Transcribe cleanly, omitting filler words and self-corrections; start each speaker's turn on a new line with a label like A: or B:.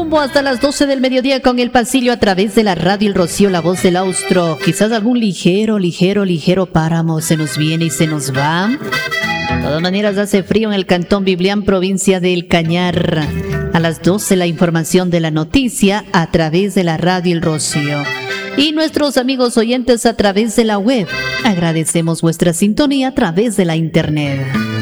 A: rumbo hasta las 12 del mediodía con el pasillo a través de la radio El Rocío, la voz del austro. Quizás algún ligero páramo se nos viene y se nos va. De todas maneras hace frío en el Cantón Biblián, provincia del Cañar. A las 12 la información de la noticia a través de la radio El Rocío. Y nuestros amigos oyentes a través de la web. Agradecemos vuestra sintonía a través de la internet.